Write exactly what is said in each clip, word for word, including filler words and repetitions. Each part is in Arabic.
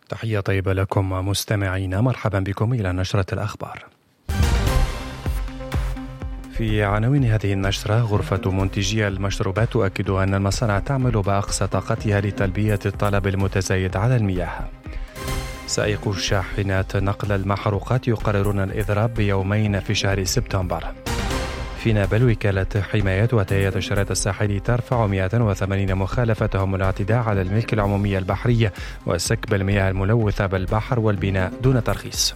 تحية طيبة لكم مستمعين، مرحبا بكم إلى نشرة الأخبار. في عناوين هذه النشرة: غرفة منتجي المشروبات تؤكد أن المصانع تعمل بأقصى طاقتها لتلبية الطلب المتزايد على المياه. سائقو شاحنات نقل المحروقات يقررون الإضراب بيومين في شهر سبتمبر. في نابل، وكالة حماية وتهيئة الشرايط الساحلي ترفع مئة وثمانين مخالفتهم الاعتداء على الملك العمومي البحري وسكب المياه الملوثة بالبحر والبناء دون ترخيص.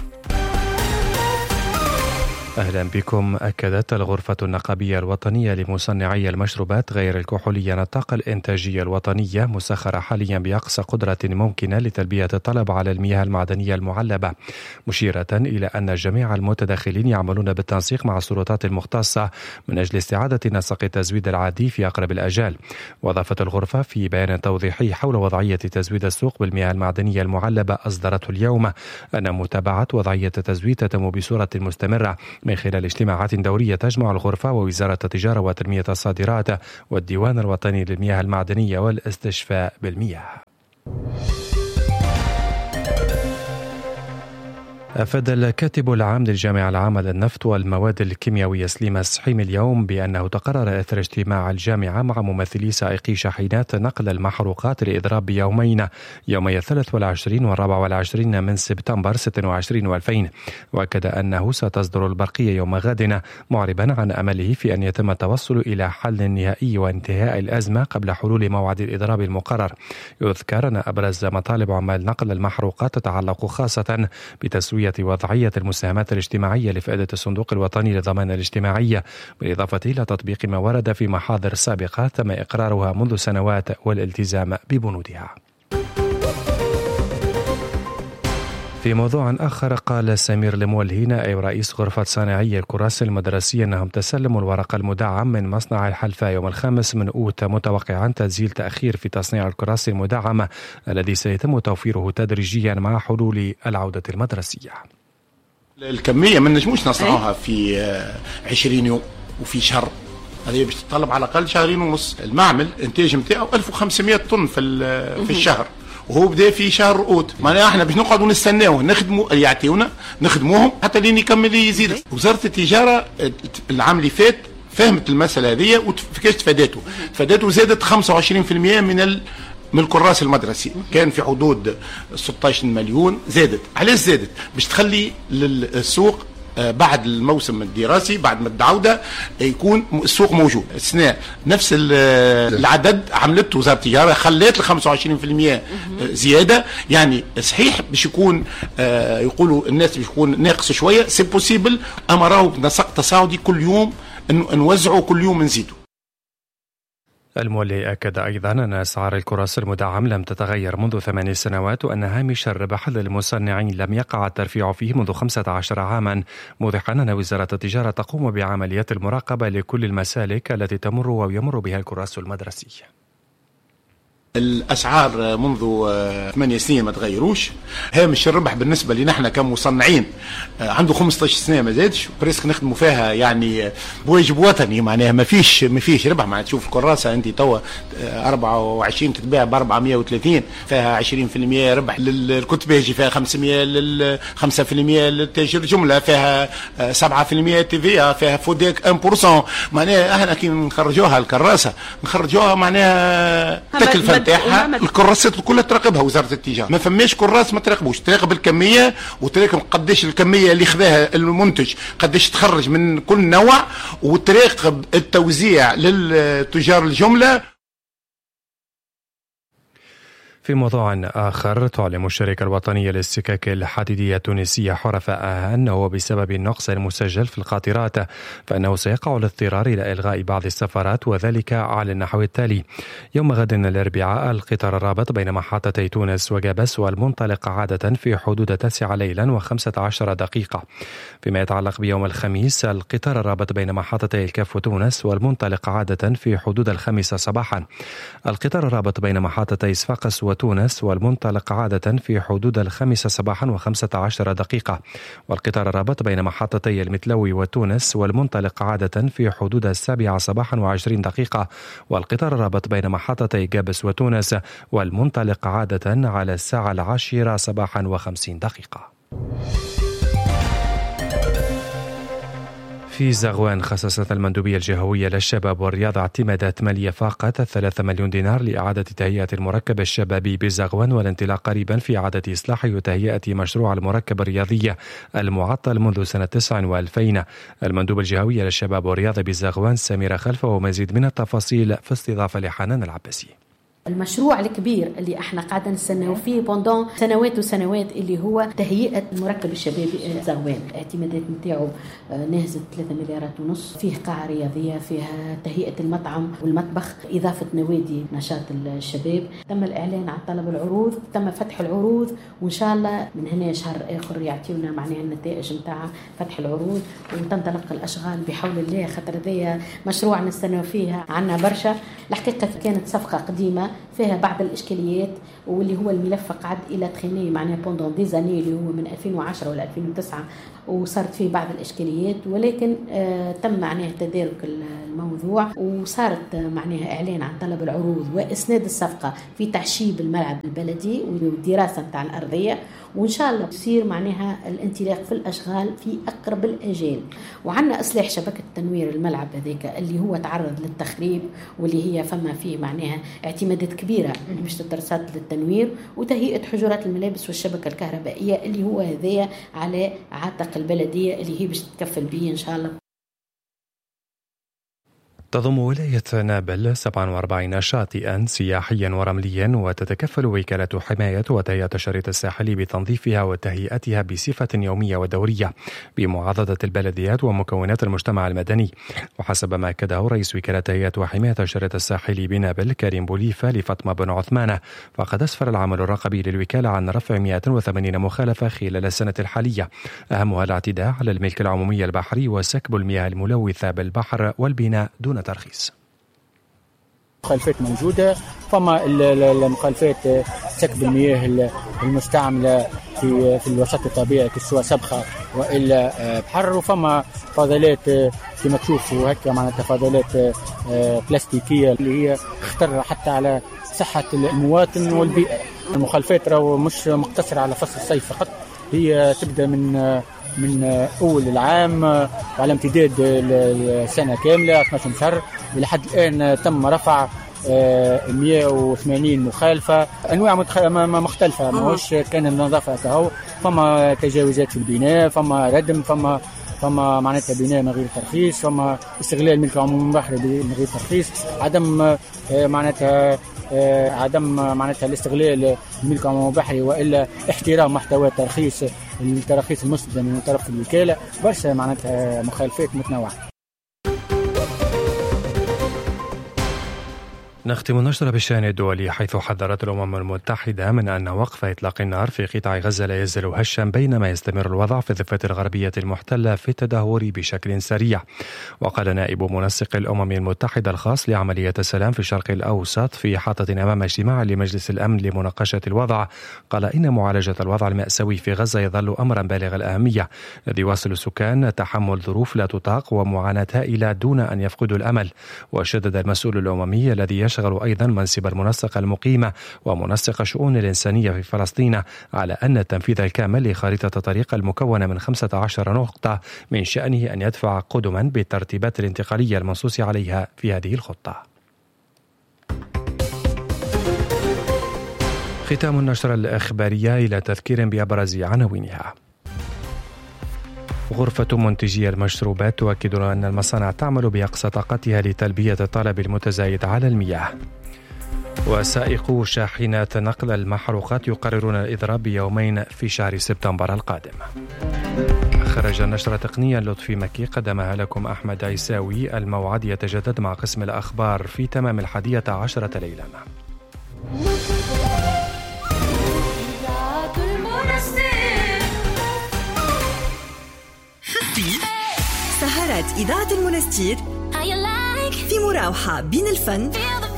أهلا بكم. أكدت الغرفة النقابية الوطنية لمصنعي المشروبات غير الكحولية أن الطاقة الإنتاجية الوطنية مسخرة حاليا بأقصى قدرة ممكنة لتلبية الطلب على المياه المعدنية المعلبة، مشيرة إلى أن جميع المتداخلين يعملون بالتنسيق مع السلطات المختصة من أجل استعادة نسق التزويد العادي في أقرب الأجال. وأضافت الغرفة في بيان توضيحي حول وضعية تزويد السوق بالمياه المعدنية المعلبة أصدرته اليوم أن متابعة وضعية التزويد تتم بصورة مستمرة من خلال اجتماعات دورية تجمع الغرفة ووزارة التجارة وتنمية الصادرات والديوان الوطني للمياه المعدنية والاستشفاء بالمياه. أفاد الكاتب العام للجامعة العامة للنفط والمواد الكيميائية سليم السحيمي اليوم بأنه تقرر إثر اجتماع الجامعة مع ممثلي سائقي شاحنات نقل المحروقات لإضراب بيومين، يومي الثلاث والعشرين والرابع والعشرين من سبتمبر ستة وعشرين وألفين. وأكد أنه ستصدر البرقية يوم غد، معربا عن أمله في أن يتم التوصل إلى حل نهائي وانتهاء الأزمة قبل حلول موعد الإضراب المقرر. يذكر أن أبرز مطالب عمال نقل المحروقات تتعلق خاصة بتسوية وضعية المساهمات الاجتماعية لفائدة الصندوق الوطني للضمان الاجتماعي، بالإضافة إلى تطبيق ما ورد في محاضر سابقة تم إقرارها منذ سنوات والالتزام ببنودها. في موضوع آخر، قال سمير المولهي نائب رئيس غرفة صانعي الكراسي المدرسية أنهم تسلموا الورق المدعم من مصنع الحلفاء يوم الخامس من أوت، متوقعا تسجيل تأخير في تصنيع الكراسي المدعمة الذي سيتم توفيره تدريجيا مع حلول العودة المدرسية. الكمية ما نجموش نصنعوها في عشرين يوم وفي شهر، هذه باش تتطلب على الأقل شهرين ونص. المعمل إنتاج متاعه ألف وخمسمائة طن في في الشهر، وهو بدا في شهر اوت. معناها احنا باش نقعدوا نستناو نخدموا يعطيونا نخدموهم حتى لين يكمل يزيد. وزارة التجارة العام اللي فات فهمت المسألة هذه وكيفاش تفادته تفادته زادت خمسة وعشرين بالمئة من ال من الكراس المدرسي، كان في حدود ستة عشر مليون، زادت. علاش زادت؟ باش تخلي للسوق بعد الموسم الدراسي بعد ما العودة يكون السوق موجود. السنة نفس العدد عملته وزارة التجارة، خلت ل خمسة وعشرين بالمئة زيادة. يعني صحيح باش يكون يقولوا الناس باش يكون ناقص شوية، سي بوسيبل، أما راهو بنسق تصاعدي كل يوم نوزعوا كل يوم نزيدوا. المولي أكد أيضا أن أسعار الكراسي المدعم لم تتغير منذ ثمان سنوات، وأن هامش الربح للمصنعين لم يقع الترفيع فيه منذ خمسة عشر عاما، موضحا أن وزارة التجارة تقوم بعمليات المراقبة لكل المسالك التي تمر ويمر بها الكراسي المدرسي. الأسعار منذ ثمانية سنين ما تغيروش. هامش الربح بالنسبة لنا احنا كمصنعين عنده خمسة عشر سنة ما زادش، بريسك نخدموا فيها يعني بواجب وطني. معناها ما فيش ما فيش ربح. معناها تشوف الكراسة انت توا أربعة وعشرين تتباع ب أربعمائة وثلاثين، فيها عشرين بالمئة ربح للكتباجي، فيها خمسمائة لل خمسة بالمئة للتاجر الجملة، فيها سبعة بالمئة تي في، فيها فوديك واحد بالمئة. معناها احنا كي نخرجوها الكراسة نخرجوها معناها تكلفة نتاعها الكراسات كلها تراقبها وزارة التجارة. ما فماش كراس ما تراقبوش، تراقب الكمية وتراقب قداش الكمية اللي خذاها المنتج، قداش تخرج من كل نوع، وتراقب التوزيع للتجار الجملة. في موضوع آخر، تعلم الشركة الوطنية للسكك الحديدية التونسية حرفاء أنه بسبب النقص المسجل في القاطرات فإنه سيقع الاضطرار إلى إلغاء بعض السفرات، وذلك على النحو التالي: يوم غد الأربعاء القطار الرابط بين محطتي تونس وجابس والمنطلق عادة في حدود تسعة ليلا وخمسة عشر دقيقة. فيما يتعلق بيوم الخميس، القطار الرابط بين محطتي الكاف وتونس والمنطلق عادة في حدود الخامسة صباحا. القطار الرابط بين محطتي صفاقس وتونس، والمنطلق عادة في حدود الخامسة صباحا وخمسة عشر دقيقة، والقطار الرابط بين محطتي المتلوي وتونس والمنطلق عادة في حدود السابعة صباحا وعشرين دقيقة، والقطار الرابط بين محطتي جابس وتونس والمنطلق عادة على الساعة العاشرة صباحا وخمسين دقيقة. في زغوان خصصت المندوبية الجهوية للشباب والرياضة اعتمادات مالية فاقت ثلاثة مليون دينار لإعادة تهيئة المركب الشبابي بزغوان، والانطلاق قريبا في إعادة إصلاح وتهيئة مشروع المركب الرياضي المعطل منذ سنة تسعين وألفين. المندوبة الجهوية للشباب والرياضة بزغوان سميرة خلفة ومزيد من التفاصيل في استضافة لحنان العباسي. المشروع الكبير اللي احنا قاعدين نستناو فيه بوندون سنوات وسنوات اللي هو تهيئة المركب الشبابي زغوان، الاعتمادات نتاعو نهزت ثلاثة مليارات ونص، فيه قاعة رياضية، فيها تهيئة المطعم والمطبخ، إضافة نوادي نشاط الشباب، تم الإعلان عن طلب العروض، تم فتح العروض، وإن شاء الله من هنا شهر آخر يعطيونا معناها النتائج متاع فتح العروض وتنطلق الأشغال بحول الله، خاطر ذي مشروع نستناو فيها عنا برشا. الحقيقة كانت صفقة قديمة فيها بعض الإشكاليات، واللي هو الملف قعد إلى تخيني معناها بوندون دي زاني اللي هو من ألفين وعشرة ولا ألفين وتسعة، وصارت فيه بعض الإشكاليات، ولكن آه تم معناها تدارك الموضوع، وصارت معناها إعلان عن طلب العروض وإسناد الصفقة في تعشيب الملعب البلدي والدراسة متاع الأرضية، وإن شاء الله تصير معناها الانطلاق في الأشغال في أقرب الأجال. وعندنا إصلاح شبكة تنوير الملعب هذيك اللي هو تعرض للتخريب، واللي هي فما فيه معناها اعتمادات كبيرة باش تدرسات للتنوير، وتهيئة حجرات الملابس والشبكة الكهربائية اللي هو هذايا على عاتق البلدية اللي هي باش تتكفل به إن شاء الله. تضم ولاية نابل سبعة وأربعين شاطئا سياحيا ورمليا، وتتكفل وكالة حماية وتهيئة الشريط الساحلي بتنظيفها وتهيئتها بصفة يومية ودورية بمعاضدة البلديات ومكونات المجتمع المدني. وحسب ما أكده رئيس وكالة تهيئة وحماية الشريط الساحلي بنابل كريم بوليفة لفاطمة بن عثمان، فقد أسفر العمل الرقابي للوكالة عن رفع مئة وثمانين مخالفة خلال السنة الحالية، أهمها الاعتداء على الملك العمومي البحري وسكب المياه الملوثة بالبحر والبناء دون ترخيص. مخالفات موجودة، فما المخالفات سكب المياه المستعملة في في الوسط الطبيعي كسوا سبخة وإلا بحر، وفما فضلات كما تشوفوا هكا معناتها فضلات بلاستيكية اللي هي خطر حتى على صحة المواطن والبيئة. المخالفات راهو مش مقتصرة على فصل الصيف فقط، هي تبدأ من من أول العام وعلى امتداد السنة كاملة اثنا عشر شهر. لحد الآن تم رفع مئة وثمانين مخالفة، أنواع مختلفة، ماهوش كان النظافة كهو، فما تجاوزات في البناء، فما ردم، فما فما معناتها بناء من غير ترخيص، فما استغلال ملك العمومي البحري من غير ترخيص، عدم معناتها عدم معناتها الاستغلال الملك العمومي البحري والا احترام محتوى الترخيص التراخيص المسدده من طرف الوكاله، برشا معناتها مخالفات متنوعه. نختم النشرة بالشأن الدولي، حيث حذرت الأمم المتحدة من أن وقف إطلاق النار في قطاع غزة لا يزال هشا بينما يستمر الوضع في الضفة الغربية المحتلة في التدهور بشكل سريع. وقال نائب منسق الأمم المتحدة الخاص لعملية السلام في الشرق الأوسط في حاطة أمام اجتماع لمجلس الأمن لمناقشة الوضع، قال إن معالجة الوضع المأساوي في غزة يظل أمرا بالغ الأهمية، الذي يواصل السكان تحمل ظروف لا تطاق ومعاناة هائلة دون أن يفقدوا الأمل. وشدد المسؤول الأممي الذي يشغل أيضا منصب المنسق المقيم ومنسق الشؤون الإنسانية في فلسطين على أن التنفيذ الكامل لخارطة طريق المكونة من خمسة عشر نقطة من شأنه أن يدفع قدما بالترتيبات الانتقالية المنصوص عليها في هذه الخطة. ختام النشرة الإخبارية إلى تذكير بأبرز عناوينها. غرفة منتجي المشروبات تؤكد أن المصانع تعمل بأقصى طاقتها لتلبية الطلب المتزايد على المياه. وسائقو شاحنات نقل المحروقات يقررون الإضراب بيومين في شهر سبتمبر القادم. خرج النشرة تقنيا لطفي مكي قدمها لكم أحمد عيساوي. الموعد يتجدد مع قسم الأخبار في تمام الحادية عشرة ليلا. سهرات إذاعة المنستير في مراوحة بين الفن